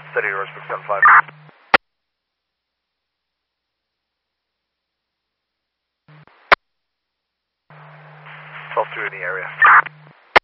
Steady to Roseburg 75. 12-2 in the area.